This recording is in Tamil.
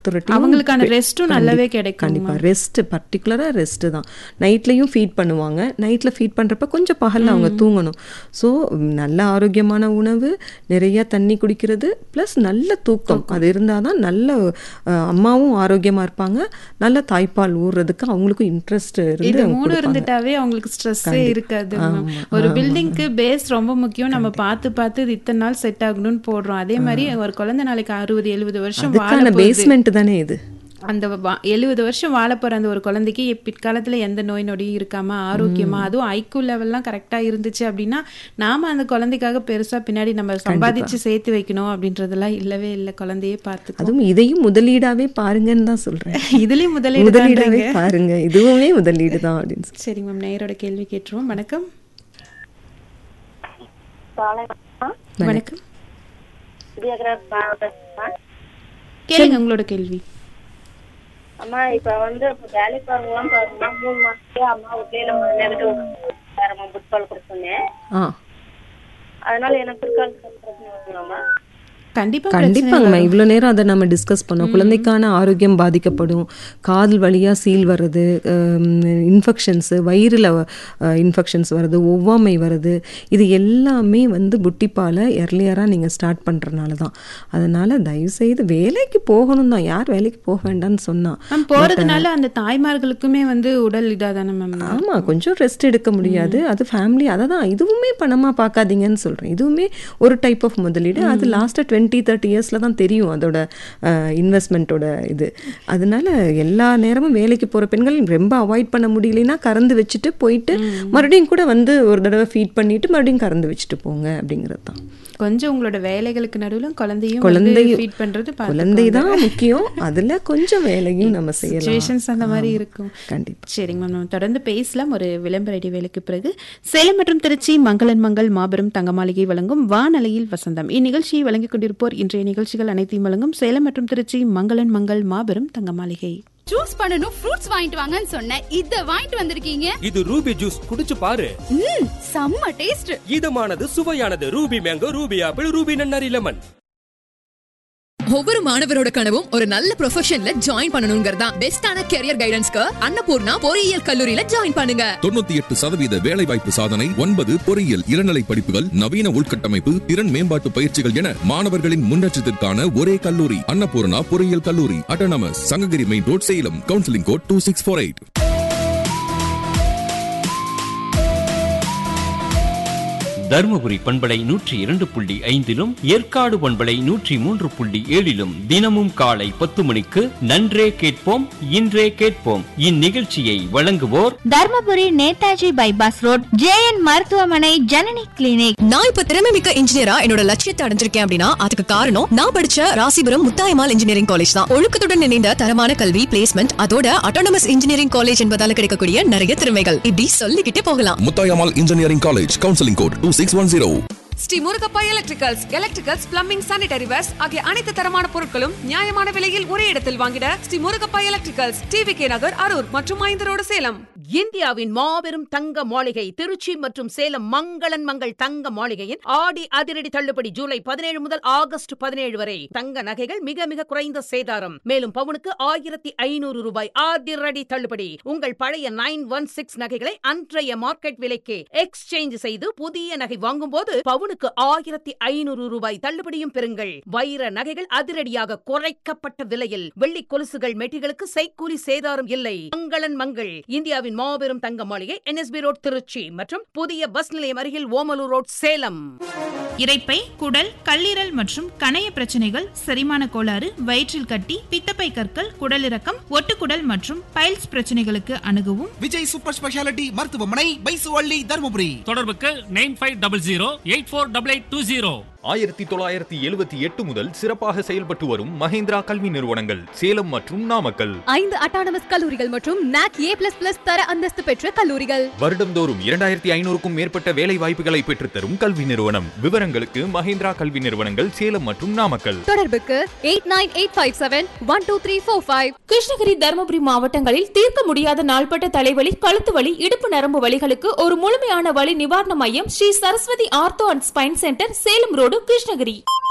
ஒருத்தருட்டையும் அவங்களுக்கான ரெஸ்ட்டும் நல்லாவே கிடைக்கும். கண்டிப்பா ரெஸ்ட், பர்டிகுலரா ரெஸ்ட் தான். நைட்லயும் ஃபீட் பண்ணுவாங்க. நைட்ல ஃபீட் பண்றப்ப கொஞ்சம் பகல்ல அவங்க தூங்கணும். ஸோ நல்ல ஆரோக்கியமான உணவு, நிறைய தண்ணி குடிக்கிறது, பிளஸ் நல்ல தூக்கம், அது இருந்தாதான் நல்ல அம்மாவும் ஆரோக்கியமா இருப்பாங்க. நல்ல தாய்ப்பால் ஊறுறதுக்கு அவங்களுக்கும் இன்ட்ரெஸ்ட் இருந்து இருந்துட்டாவே அவங்களுக்கு ஸ்ட்ரெஸ்ஸே இருக்காது. ஒரு பில்டிங்க்கு பேஸ் ரொம்ப முக்கியம். நம்ம பார்த்து இது இத்தனை நாள் செட் ஆகணும்னு போடுறோம். அதே மாதிரி ஒரு குழந்தை நாளைக்கு 60-70 வருஷம் பேஸ்மெண்ட் தானே இது. அந்த 70 வருஷம் வாழ போற அந்த ஒரு குழந்தைக்கு பிற்காலத்துல எந்த நோய் நொடியும் இருக்காம ஆரோக்கியமா, அதுவும் ஐக்யூ லெவல்லாம் கரெக்டா இருந்துச்சு அப்படின்னா நாம அந்த குழந்தைக்காக பெருசா பின்னாடி நம்ம சம்பாதிச்சு சேர்த்து வைக்கணும் அப்படின்றதெல்லாம் இல்லவே இல்லை. குழந்தையே பார்த்து, அதுவும் இதையும் முதலீடாவே பாருங்கன்னு தான் சொல்றேன். இதுலயும் முதலீடாவே பாருங்க, இதுவுமே முதலீடு தான் அப்படின்னு. சரிங்க மேம், நேயரோட கேள்வி கேட்டுருவோம். வணக்கம். வணக்கம், கேளுங்க உங்களோட கேள்வி. அம்மா இப்ப வேலைக்கு வரவங்களாம் பாருங்கன்னா 3 மாசத்துலயே அம்மா வீட்டுல புட்பால் கொடுத்தேன். அதனால எனக்கு இருக்காது. கண்டிப்பாங்கம்மா, இவ்வளோ நேரம் அதை நம்ம டிஸ்கஸ் பண்ணோம். குழந்தைக்கான ஆரோக்கியம் பாதிக்கப்படும், காதல் வழியாக சீல் வர்றது, இன்ஃபெக்ஷன்ஸு, வயிறில் இன்ஃபெக்ஷன்ஸ் வருது, ஒவ்வாமை வருது, இது எல்லாமே புட்டிப்பாலை எர்லியராக நீங்கள் ஸ்டார்ட் பண்ணுறதுனால தான். அதனால் தயவுசெய்து வேலைக்கு போகணும் தான், யார் வேலைக்கு போக வேண்டாம்னு சொன்னால் போகிறதுனால அந்த தாய்மார்களுக்குமே உடல் இதாக தானே மேம். ஆமாம், கொஞ்சம் ரெஸ்ட் எடுக்க முடியாது. அது ஃபேமிலி, அதை தான் இதுவுமே பணமாக பார்க்காதீங்கன்னு சொல்கிறேன். இதுவுமே ஒரு டைப் ஆஃப் முதலீடு. அது லாஸ்ட்டாக 20-30 இயர்ஸில் தான் தெரியும் அதோட இன்வெஸ்ட்மெண்ட்டோட இது. அதனால எல்லா நேரமும் வேலைக்கு போகிற பெண்கள் ரொம்ப அவாய்ட் பண்ண முடியலைன்னா கறந்து வச்சுட்டு போயிட்டு மறுபடியும் கூட ஒரு தடவை ஃபீட் பண்ணிட்டு மறுபடியும் கறந்து வச்சுட்டு போங்க அப்படிங்கிறது தான். கொஞ்சம் உங்களோட வேலைகளுக்கு நடுவில் குழந்தை தான் முக்கியம். அதில் கொஞ்சம் வேலையும் நம்ம செய்யலாம், அந்த மாதிரி இருக்கும். கண்டிப்பாக. சரிங்க மேம், நம்ம தொடர்ந்து பேசலாம் ஒரு விளம்பர இடைவேளைக்கு பிறகு. சேலம் மற்றும் திருச்சி மங்களன் மங்கள் மாபெரும் தங்க மாளிகை வழங்கும் வானலையில் வசந்தம். இந்நிகழ்ச்சியை வழங்கிக் கொண்டிருப்போர் இன்றைய நிகழ்ச்சிகள் அனைத்தையும் வழங்கும் சேலம் மற்றும் திருச்சி மங்களன் மங்கள் மாபெரும் தங்க மாளிகை. ஜூஸ் பண்ணனும் ஃப்ரூட்ஸ் வாங்கிட்டு வாங்கன்னு சொன்னேன், இத வாங்கிட்டு வந்திருக்கீங்க. இது ரூபி ஜூஸ், குடிச்சு பாரு. செம்ம taste. இதமானது, சுவையானது. Ruby mango, Ruby apple, Ruby நன்னாரி லெமன். ஒவ்வொரு மாணவரோட கனவும் ஒரு நல்ல ப்ரொஃபஷன்ல ஜாயின் பண்ணணும்ங்கறதா. பெஸ்டான கரியர் கைடன்ஸ்க்கு அன்னபூர்ணா பொறியியல் கல்லூரியில ஜாயின் பண்ணுங்க. 98% வேலை வாய்ப்பு சாதனை, 9 பொறியியல் இளநிலை படிப்புகள், நவீன உள்கட்டமைப்பு, திறன் மேம்பாட்டு பயிற்சிகள் என மாணவர்களின் முன்னேற்றத்திற்கான ஒரே கல்லூரி அன்னபூர்ணா பொறியியல் கல்லூரி, autonomous, Sankagiri main road, Salem. Counselling code 2648. Dharmapuri பண்பலை 102.5 ஏற்காடு பண்பலை 103.7 தினமும் காலை 10 மணிக்கு நன்றே கேட்போம் இன்றே கேட்போம். இந்நிகழ்ச்சியை வழங்குவோர் Dharmapuri Netaji bypass road JN மருத்துவமனை ஜனனி கிளினிக். நான் இப்ப திறமைமிக்க இன்ஜினியரா என்னோட லட்சியத்தை அடைஞ்சிருக்கேன் அப்படின்னா அதுக்கு காரணம் நான் படிச்ச ராசிபுரம் முத்தாயம்மாள் இன்ஜினியரிங் காலேஜ் தான். ஒழுக்கத்துடன் இணைந்த தரமான கல்வி, பிளேஸ்மெண்ட், அதோட அட்டானமஸ் இன்ஜினியரிங் காலேஜ் என்பதால கிடைக்கக்கூடிய நிறைய திறமைகள் இப்படி சொல்லிக்கிட்டே போகலாம். Muthayammal engineering college, counselling code 2610. Sri Murugappa electricals, plumbing, sanitary verse ஆகிய அனைத்து தரமான பொருட்களும் நியாயமான விலையில் ஒரே இடத்தில் வாங்கிட ஸ்ரீ முருகப்பா எலக்ட்ரிகல்ஸ், TVK நகர், அரூர் மற்றும் 5 ரோடு, சேலம். இந்தியாவின் மாபெரும் தங்க மாளிகை திருச்சி மற்றும் சேலம் மங்களன் மங்கள் தங்க மாளிகையின் ஆடி அதிரடி தள்ளுபடி ஜூலை 17 முதல் ஆகஸ்ட் 17 வரை. தங்க நகைகள் மிக மிக குறைந்த சேதாரம். மேலும் பவுனுக்கு 1500 ரூபாய் அதிரடி தள்ளுபடி. உங்கள் பழைய 916 நகைகளை அன்றைய மார்க்கெட் விலைக்கு எக்ஸ்சேஞ்ச் செய்து புதிய நகை வாங்கும் போது பவுனுக்கு 1500 ரூபாய் தள்ளுபடியும் பெறுங்கள். வைர நகைகள் அதிரடியாக குறைக்கப்பட்ட விலையில். வெள்ளி கொலுசுகள், மெட்டிகளுக்கு செய்கூலி சேதாரம் இல்லை. மங்களன் மங்கள் இந்தியாவின் மாபெரும் தங்க மாளிகை, NSB ரோட், திருச்சி மற்றும் புதிய பஸ் நிலையம் அருகில் ஓமலூர் ரோட், சேலம். இரைப்பை, குடல், கல்லீரல் மற்றும் கணைய பிரச்சனைகள், செரிமான கோளாறு, வயிற்றில் கட்டி, பித்தப்பை கற்கள், குடலிறக்கம், ஒட்டுக்குடல் மற்றும் பைல்ஸ் பிரச்சனைகளுக்கு அணுகவும் விஜய் சூப்பர் ஸ்பெஷாலிட்டி மருத்துவமனை, பைசுவள்ளி, தர்மபுரி. தொடர்புக்கு 9500848820. 1978 முதல் சிறப்பாக செயல்பட்டு வரும் மஹேந்திரா கல்வி நிறுவனங்கள், சேலம் மற்றும் நாமக்கல். 5 அட்டானமஸ் கல்லூரிகள் மற்றும் NAC A++ தர அந்தஸ்து பெற்ற கல்லூரிகள். வருடந்தோறும் 2500க்கும் மேற்பட்ட வேலை வாய்ப்புகளை பெற்றுத்தரும் கல்வி நிறுவனம். விவரங்களுக்கு மஹேந்திரா கல்வி நிறுவனங்கள், சேலம் மற்றும் நாமக்கல். தொடர்புக்கு 8985712345. கிருஷ்ணகிரி, தர்மபுரி மாவட்டங்களில் தீர்க்க முடியாத நாள்பட்ட தலைவலி, கழுத்து வலி, இடுப்பு நரம்பு வலிகளுக்கு ஒரு முழுமையான வலி நிவாரண மையம் Sri Saraswati ortho and spine centre, Salem road, Krishnagiri.